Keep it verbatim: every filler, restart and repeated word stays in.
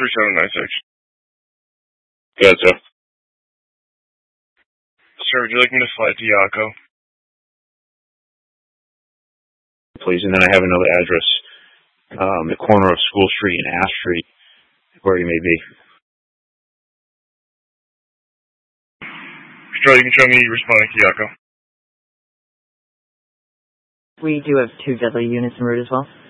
three seven nine six. Gotcha. Sir, would you like me to fly to Yako? Please, and then I have another address, um, the corner of School Street and Ash Street, where you may be. Sure, you can show me responding to Yako. We do have two deadly units en route as well.